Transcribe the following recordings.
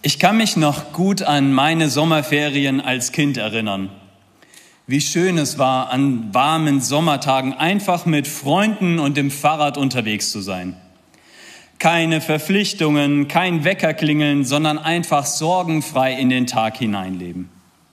Ich kann mich noch gut an meine Sommerferien als Kind erinnern. Wie schön es war, an warmen Sommertagen einfach mit Freunden und dem Fahrrad unterwegs zu sein. Keine Verpflichtungen, kein Weckerklingeln, sondern einfach sorgenfrei in den Tag hineinleben.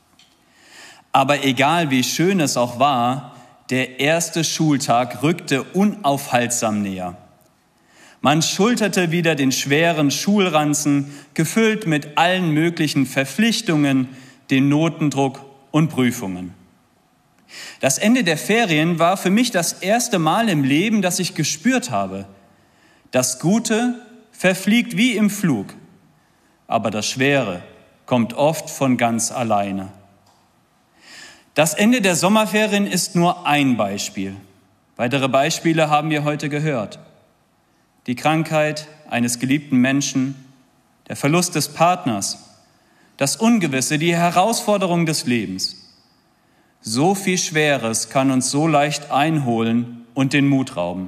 Aber egal wie schön es auch war, der erste Schultag rückte unaufhaltsam näher. Man schulterte wieder den schweren Schulranzen, gefüllt mit allen möglichen Verpflichtungen, dem Notendruck und Prüfungen. Das Ende der Ferien war für mich das erste Mal im Leben, dass ich gespürt habe: Das Gute verfliegt wie im Flug, aber das Schwere kommt oft von ganz alleine. Das Ende der Sommerferien ist nur ein Beispiel. Weitere Beispiele haben wir heute gehört. Die Krankheit eines geliebten Menschen, der Verlust des Partners, das Ungewisse, die Herausforderung des Lebens. So viel Schweres kann uns so leicht einholen und den Mut rauben.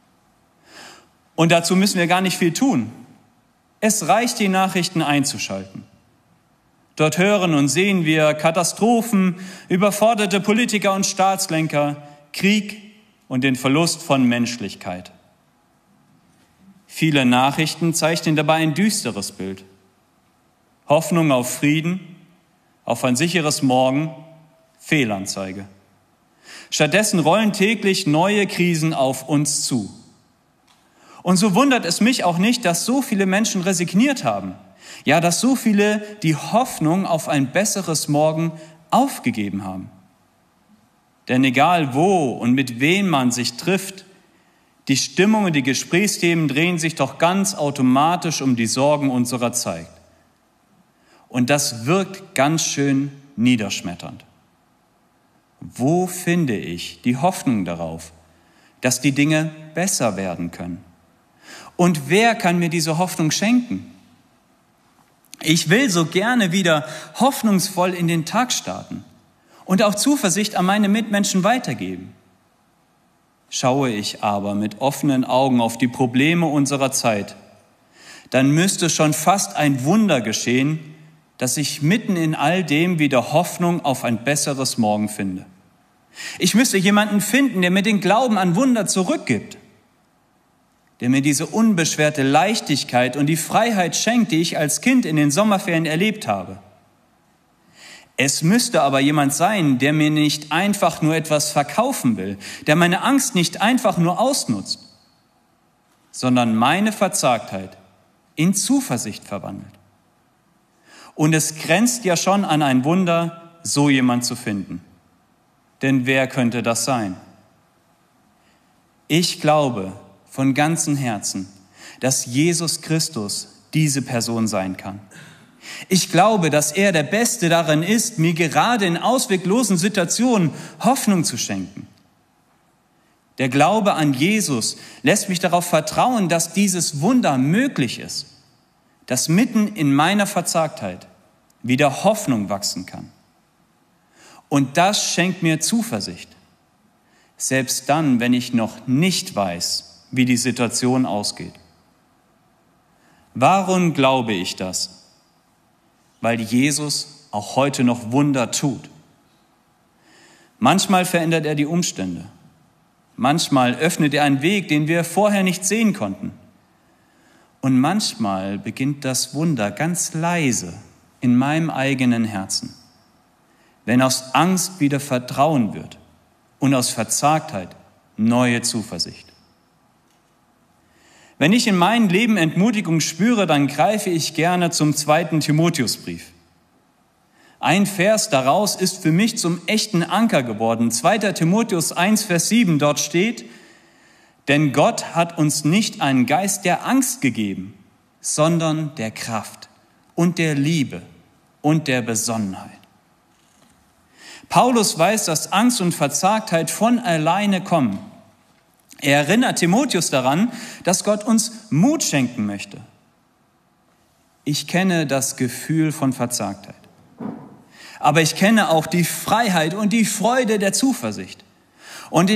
Und dazu müssen wir gar nicht viel tun. Es reicht, die Nachrichten einzuschalten. Dort hören und sehen wir Katastrophen, überforderte Politiker und Staatslenker, Krieg und den Verlust von Menschlichkeit. Viele Nachrichten zeichnen dabei ein düsteres Bild. Hoffnung auf Frieden, auf ein sicheres Morgen, Fehlanzeige. Stattdessen rollen täglich neue Krisen auf uns zu. Und so wundert es mich auch nicht, dass so viele Menschen resigniert haben. Ja, dass so viele die Hoffnung auf ein besseres Morgen aufgegeben haben. Denn egal wo und mit wem man sich trifft, die Stimmung und die Gesprächsthemen drehen sich doch ganz automatisch um die Sorgen unserer Zeit. Und das wirkt ganz schön niederschmetternd. Wo finde ich die Hoffnung darauf, dass die Dinge besser werden können? Und wer kann mir diese Hoffnung schenken? Ich will so gerne wieder hoffnungsvoll in den Tag starten und auch Zuversicht an meine Mitmenschen weitergeben. Schaue ich aber mit offenen Augen auf die Probleme unserer Zeit, dann müsste schon fast ein Wunder geschehen, dass ich mitten in all dem wieder Hoffnung auf ein besseres Morgen finde. Ich müsste jemanden finden, der mir den Glauben an Wunder zurückgibt, der mir diese unbeschwerte Leichtigkeit und die Freiheit schenkt, die ich als Kind in den Sommerferien erlebt habe. Es müsste aber jemand sein, der mir nicht einfach nur etwas verkaufen will, der meine Angst nicht einfach nur ausnutzt, sondern meine Verzagtheit in Zuversicht verwandelt. Und es grenzt ja schon an ein Wunder, so jemand zu finden. Denn wer könnte das sein? Ich glaube von ganzem Herzen, dass Jesus Christus diese Person sein kann. Ich glaube, dass er der Beste darin ist, mir gerade in ausweglosen Situationen Hoffnung zu schenken. Der Glaube an Jesus lässt mich darauf vertrauen, dass dieses Wunder möglich ist, dass mitten in meiner Verzagtheit wieder Hoffnung wachsen kann. Und das schenkt mir Zuversicht, selbst dann, wenn ich noch nicht weiß, wie die Situation ausgeht. Warum glaube ich das? Weil Jesus auch heute noch Wunder tut. Manchmal verändert er die Umstände. Manchmal öffnet er einen Weg, den wir vorher nicht sehen konnten. Und manchmal beginnt das Wunder ganz leise in meinem eigenen Herzen, wenn aus Angst wieder Vertrauen wird und aus Verzagtheit neue Zuversicht. Wenn ich in meinem Leben Entmutigung spüre, dann greife ich gerne zum 2. Timotheusbrief. Ein Vers daraus ist für mich zum echten Anker geworden. 2. Timotheus 1, Vers 7, dort steht: Denn Gott hat uns nicht einen Geist der Angst gegeben, sondern der Kraft und der Liebe und der Besonnenheit. Paulus weiß, dass Angst und Verzagtheit von alleine kommen. Er erinnert Timotheus daran, dass Gott uns Mut schenken möchte. Ich kenne das Gefühl von Verzagtheit. Aber ich kenne auch die Freiheit und die Freude der Zuversicht. Und